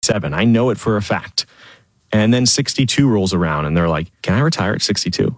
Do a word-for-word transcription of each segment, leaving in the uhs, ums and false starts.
sixty-seven. I know it for a fact. And then sixty-two rolls around and they're like, can I retire at sixty-two?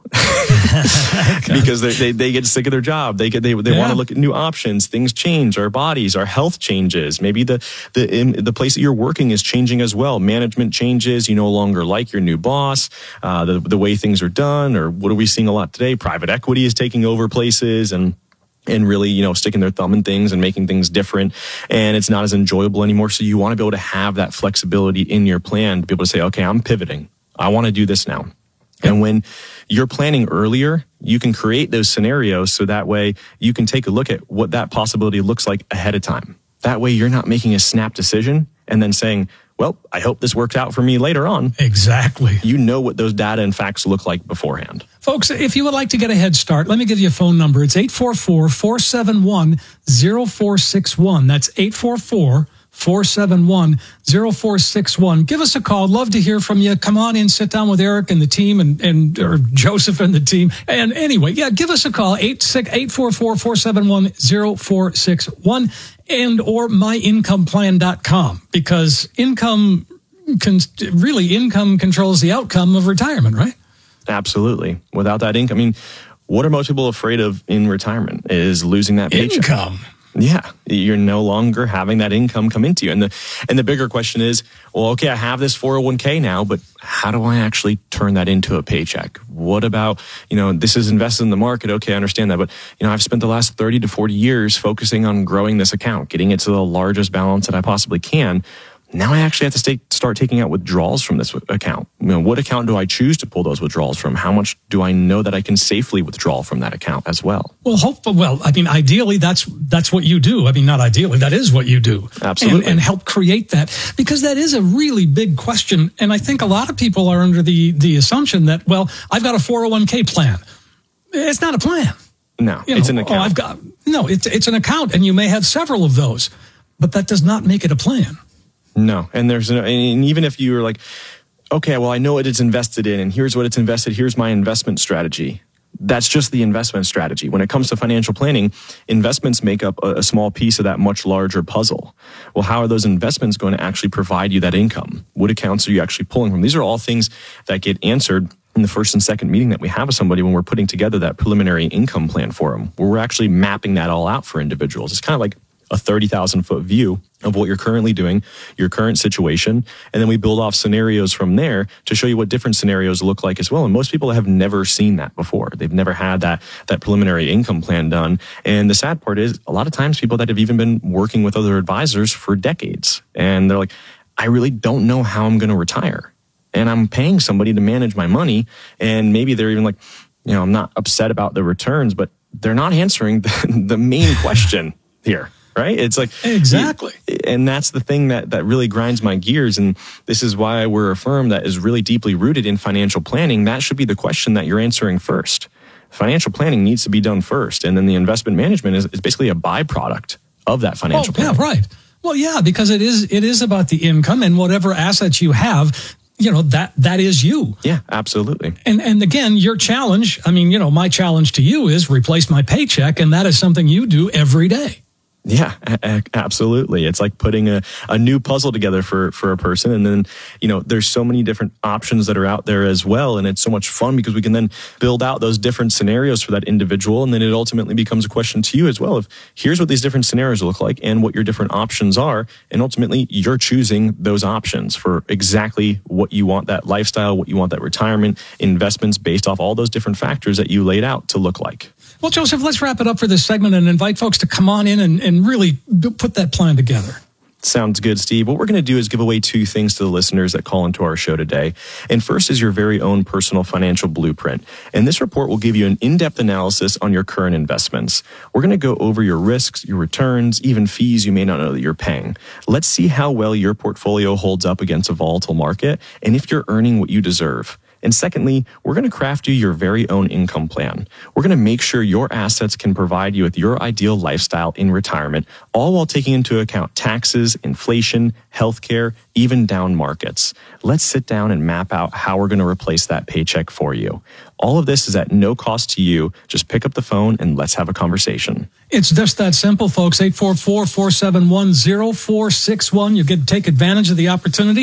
Because they, they they get sick of their job. They get they they yeah. want to look at new options. Things change. Our bodies, our health changes. Maybe the the in, the place that you're working is changing as well. Management changes. You no longer like your new boss. Uh, the the way things are done, or what are we seeing a lot today? Private equity is taking over places and. and really, you know, sticking their thumb in things and making things different. And it's not as enjoyable anymore. So you want to be able to have that flexibility in your plan to be able to say, okay, I'm pivoting. I want to do this now. And when you're planning earlier, you can create those scenarios so that way you can take a look at what that possibility looks like ahead of time. That way you're not making a snap decision and then saying, well, I hope this works out for me later on. Exactly. You know what those data and facts look like beforehand. Folks, if you would like to get a head start, let me give you a phone number. It's eight four four, four seven one, zero four six one. That's eight four four, four seven one, zero four six one. Give us a call. Love to hear from you. Come on in, sit down with Eric and the team and, and or Joseph and the team. And anyway, yeah, give us a call, eight four four, four seven one, zero four six one and or my income plan dot com, because income can, really income controls the outcome of retirement, right? Absolutely. Without that income, I mean, what are most people afraid of in retirement is losing that paycheck. Income. Yeah, you're no longer having that income come into you. And the and the bigger question is, well, okay, I have this four oh one k now, but how do I actually turn that into a paycheck? What about, you know, this is invested in the market. Okay, I understand that. But, you know, I've spent the last thirty to forty years focusing on growing this account, getting it to the largest balance that I possibly can. Now I actually have to stay, start taking out withdrawals from this account. You know, what account do I choose to pull those withdrawals from? How much do I know that I can safely withdraw from that account as well? Well, hope, well, I mean, ideally, that's that's what you do. I mean, not ideally, that is what you do. Absolutely. And, and help create that, because that is a really big question. And I think a lot of people are under the, the assumption that, well, I've got a four oh one k plan. It's not a plan. No, you it's know, an account. Oh, I've got, no, it's it's an account, and you may have several of those, but that does not make it a plan. No. And there's, an, and even if you were like, okay, well, I know what it's invested in and here's what it's invested. Here's my investment strategy. That's just the investment strategy. When it comes to financial planning, investments make up a, a small piece of that much larger puzzle. Well, how are those investments going to actually provide you that income? What accounts are you actually pulling from? These are all things that get answered in the first and second meeting that we have with somebody when we're putting together that preliminary income plan for them, where we're actually mapping that all out for individuals. It's kind of like a thirty thousand foot view of what you're currently doing, your current situation, and then we build off scenarios from there to show you what different scenarios look like as well. And most people have never seen that before. They've never had that that preliminary income plan done. And the sad part is a lot of times people that have even been working with other advisors for decades, and they're like, I really don't know how I'm going to retire. And I'm paying somebody to manage my money. And maybe they're even like, you know, I'm not upset about the returns, but they're not answering the, the main question here. Right? It's like, exactly. And that's the thing that, that really grinds my gears. And this is why we're a firm that is really deeply rooted in financial planning. That should be the question that you're answering first. Financial planning needs to be done first. And then the investment management is, is basically a byproduct of that financial oh, planning. Yeah, right. Well, yeah, because it is, it is about the income and whatever assets you have. You know, that that is you. Yeah, absolutely. And and again, your challenge, I mean, you know, my challenge to you is replace my paycheck. And that is something you do every day. Yeah, a- absolutely. It's like putting a, a new puzzle together for, for a person. And then, you know, there's so many different options that are out there as well. And it's so much fun because we can then build out those different scenarios for that individual. And then it ultimately becomes a question to you as well of here's what these different scenarios look like and what your different options are. And ultimately you're choosing those options for exactly what you want that lifestyle, what you want that retirement, investments based off all those different factors that you laid out to look like. Well, Joseph, let's wrap it up for this segment and invite folks to come on in and, and really put that plan together. Sounds good, Steve. What we're going to do is give away two things to the listeners that call into our show today. And first is your very own personal financial blueprint. And this report will give you an in-depth analysis on your current investments. We're going to go over your risks, your returns, even fees you may not know that you're paying. Let's see how well your portfolio holds up against a volatile market and if you're earning what you deserve. And secondly, we're going to craft you your very own income plan. We're going to make sure your assets can provide you with your ideal lifestyle in retirement, all while taking into account taxes, inflation, healthcare, even down markets. Let's sit down and map out how we're going to replace that paycheck for you. All of this is at no cost to you. Just pick up the phone and let's have a conversation. It's just that simple, folks. eight four four, four seven one, zero four six one. You get to take advantage of the opportunity.